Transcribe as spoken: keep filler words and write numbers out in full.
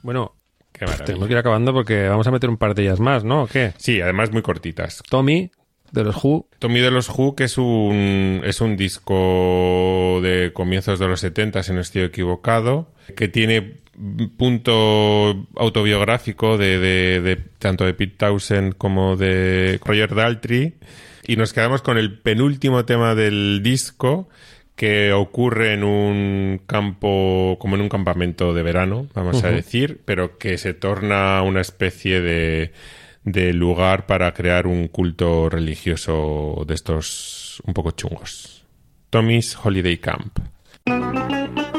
Bueno, Qué maravilla. tenemos que ir acabando porque vamos a meter un par de ellas más, ¿no? ¿O qué? Sí, además muy cortitas. Tommy, de los Who. Tommy de los Who, que es un, es un disco de comienzos de los setenta, si no estoy equivocado, que tiene punto autobiográfico de, de, de tanto de Pete Townshend como de Roger Daltrey, y nos quedamos con el penúltimo tema del disco, que ocurre en un campo, como en un campamento de verano, vamos uh-huh. a decir, pero que se torna una especie de, de lugar para crear un culto religioso de estos un poco chungos. Tommy's Holiday Camp.